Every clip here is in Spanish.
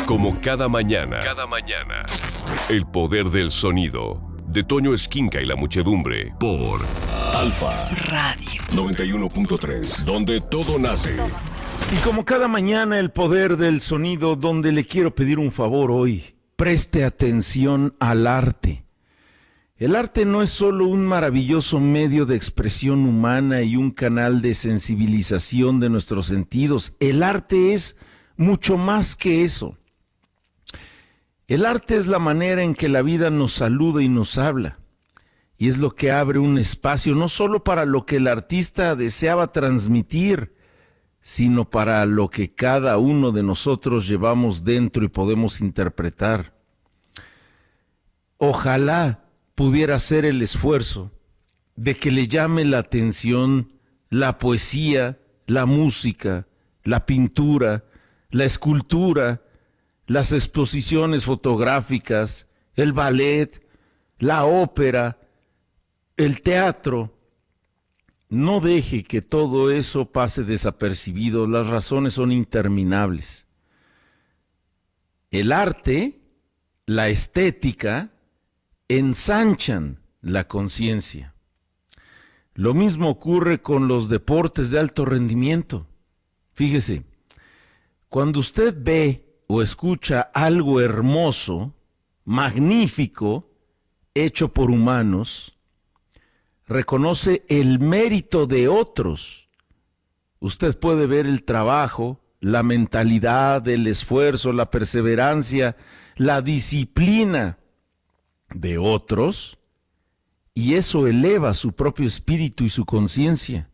Como cada mañana, el poder del sonido, de Toño Esquinca y la muchedumbre, por Alfa Radio 91.3, donde todo nace. Y como cada mañana, el poder del sonido, donde le quiero pedir un favor hoy. Preste atención al arte. El arte no es solo un maravilloso medio de expresión humana y un canal de sensibilización de nuestros sentidos. El arte es mucho más que eso. El arte es la manera en que la vida nos saluda y nos habla. Y es lo que abre un espacio no solo para lo que el artista deseaba transmitir, sino para lo que cada uno de nosotros llevamos dentro y podemos interpretar. Ojalá pudiera hacer el esfuerzo de que le llame la atención la poesía, la música, la pintura, la escultura, las exposiciones fotográficas, el ballet, la ópera, el teatro. No deje que todo eso pase desapercibido, las razones son interminables. El arte, la estética, ensanchan la conciencia. Lo mismo ocurre con los deportes de alto rendimiento. Fíjese, cuando usted ve o escucha algo hermoso, magnífico, hecho por humanos, reconoce el mérito de otros. Usted puede ver el trabajo, la mentalidad, el esfuerzo, la perseverancia, la disciplina de otros, y eso eleva su propio espíritu y su conciencia.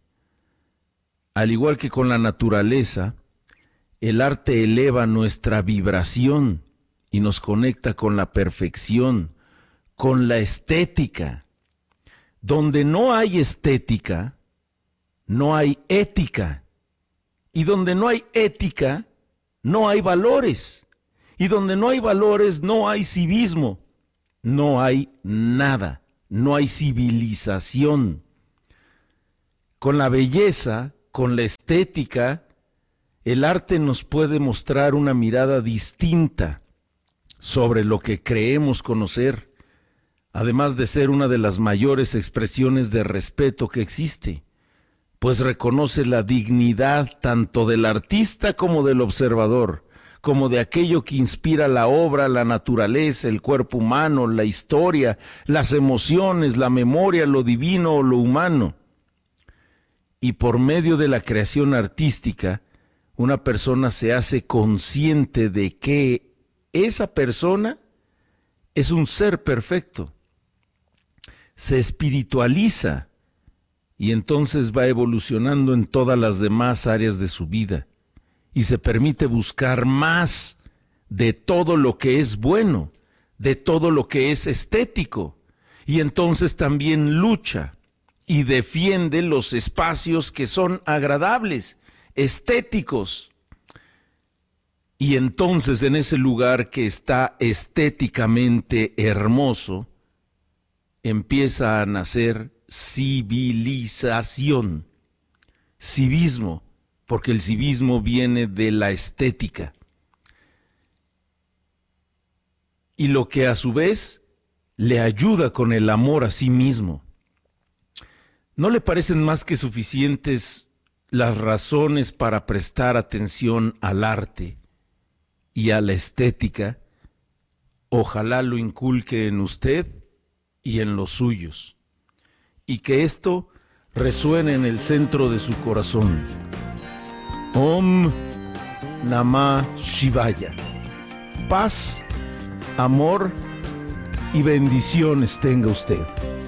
Al igual que con la naturaleza, el arte eleva nuestra vibración y nos conecta con la perfección, con la estética. Donde no hay estética, no hay ética. Y donde no hay ética, no hay valores. Y donde no hay valores, no hay civismo. No hay nada, no hay civilización. Con la belleza, con la estética, el arte nos puede mostrar una mirada distinta sobre lo que creemos conocer, además de ser una de las mayores expresiones de respeto que existe, pues reconoce la dignidad tanto del artista como del observador, como de aquello que inspira la obra, la naturaleza, el cuerpo humano, la historia, las emociones, la memoria, lo divino o lo humano. Y por medio de la creación artística, una persona se hace consciente de que esa persona es un ser perfecto. Se espiritualiza y entonces va evolucionando en todas las demás áreas de su vida y se permite buscar más de todo lo que es bueno, de todo lo que es estético, y entonces también lucha y defiende los espacios que son agradables, estéticos. Y entonces en ese lugar que está estéticamente hermoso, empieza a nacer civilización, civismo, porque el civismo viene de la estética. Y lo que a su vez le ayuda con el amor a sí mismo. ¿No le parecen más que suficientes las razones para prestar atención al arte y a la estética? Ojalá lo inculque en usted y en los suyos, y que esto resuene en el centro de su corazón. Om Namah Shivaya. Paz, amor y bendiciones tenga usted.